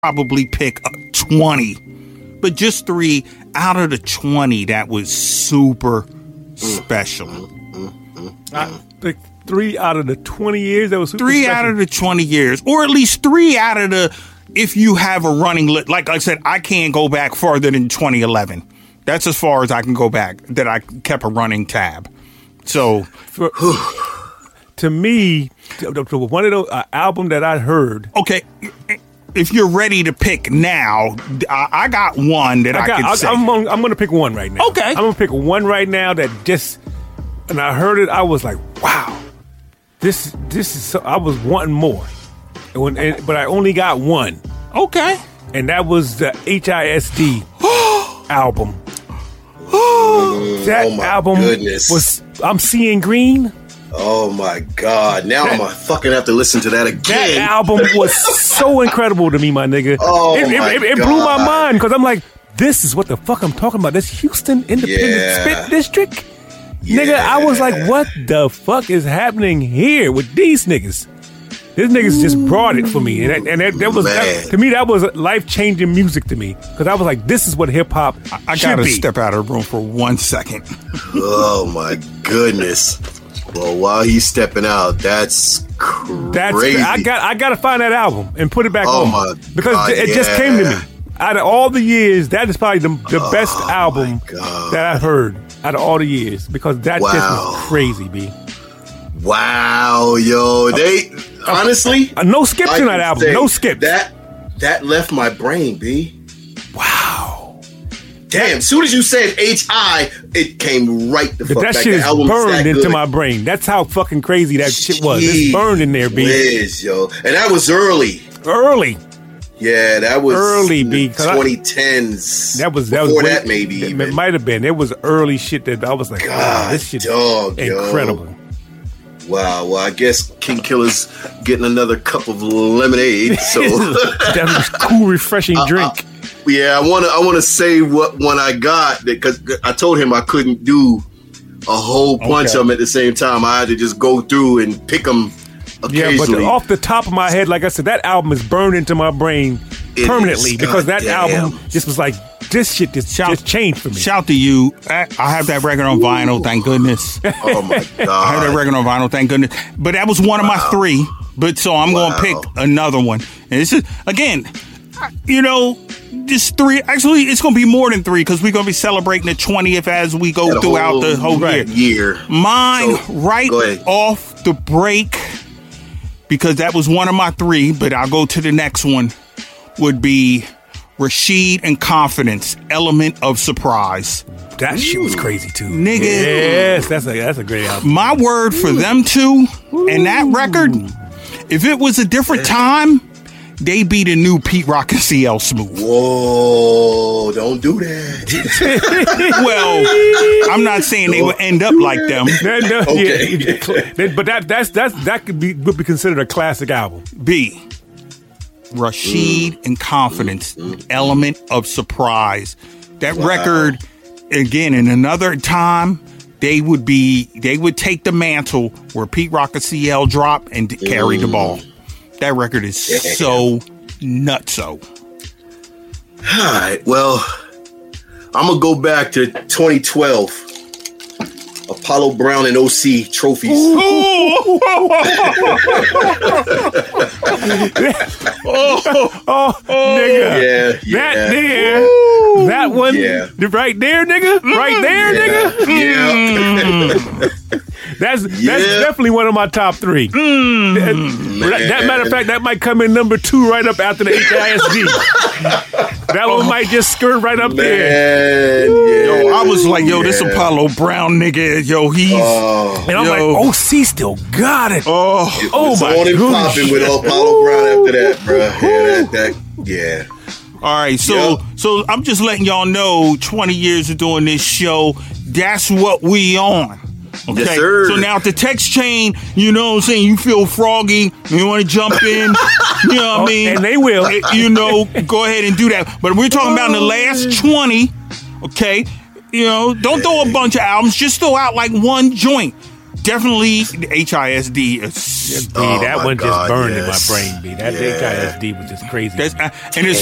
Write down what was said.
probably pick 20, but just 3 out of the 20 that was super special. I think 3 out of the 20 years that was super 3 special. out of the 20 years, or at least 3 out of the, if you have a running list. Like I said, I can't go back farther than 2011. That's as far as I can go back that I kept a running tab. So to me, one of those album that I heard. Okay, if you're ready to pick now, I got one that I can say. I'm going to pick one right now. Okay. I'm going to pick one right now that just, and I heard it, I was like, wow, this is, so, I was wanting more. But I only got one. Okay. And that was the HISD album. That album was, I'm Seeing Green. Oh my God! Now I'm gonna fucking have to listen to that again. That album was so incredible to me, my nigga. Oh it blew my mind because I'm like, this is what the fuck I'm talking about. This Houston Independent Spit District, nigga. I was like, what the fuck is happening here with these niggas? These niggas just brought it for me, and that was to me that was life changing music to me because I was like, this is what hip hop. I gotta step out of the room for 1 second. Oh my goodness. Well, while he's stepping out, that's crazy. I got to find that album and put it back on because it just came to me. Out of all the years, that is probably the best album that I've heard out of all the years because that just was crazy, B. Wow, yo, they honestly no skips in that album. No skips. That left my brain, B. Wow. Damn, as soon as you said H.I., it came right the fuck that back. Shit the is burned into my brain. That's how fucking crazy that shit was. It's burned in there, B. Whiz, yo. And that was early. Yeah, that was early, B. 2010s. That was before that maybe. It might have been. It was early shit that I was like, wow, this shit is incredible. Yo. Wow, well, I guess King Killer's getting another cup of lemonade. So that's a cool, refreshing drink. Yeah, I want to say what one I got because I told him I couldn't do a whole bunch of them at the same time. I had to just go through and pick them occasionally. Yeah, but off the top of my head, like I said, that album is burned into my brain permanently because that album just was like, this shit just changed for me. Shout to you. I have that record on vinyl, thank goodness. Oh my God. I have that record on vinyl, thank goodness. But that was one of my 3. But so I'm going to pick another one. And this is, again, you know, just 3. Actually, it's going to be more than 3 because we're going to be celebrating the 20th as we go throughout the whole year. Mine, off the break, because that was one of my 3, but I'll go to the next one, would be Rashid and Confidence, Element of Surprise. That shit was crazy too. Nigga. Yes, that's a great album. My word for them two and that record, if it was a different time, they be the new Pete Rock and CL Smooth. Whoa, don't do that. Well, I'm not saying they would end up like them. Okay. But that would be considered a classic album. B. Rashid and Confidence, Element of Surprise. That record, again, in another time, they would take the mantle where Pete Rock and CL dropped and carry the ball. That record is so nutso. All right, well, I'm going to go back to 2012. Apollo Brown and OC trophies. Nigga. Yeah. That one. Yeah. Right there, nigga. Right there, nigga. Yeah. That's definitely one of my top 3. That matter of fact, that might come in number 2 right up after the HISD. That one might just skirt right up there. Yo, I was like, this Apollo Brown nigga, he's... and I'm like, OC still got it. Oh my God. Popping with Apollo Brown after that, bro. Yeah. All right, so I'm just letting y'all know, 20 years of doing this show, that's what we on. Okay, yes, sir. So now at the text chain, you know what I'm saying, you feel froggy, you want to jump in, you know what I mean? And they will. Go ahead and do that. But we're talking about in the last 20, okay? Don't throw a bunch of albums, just throw out like one joint. definitely the HISD. That one just burned in my brain. B. That HISD was just crazy. And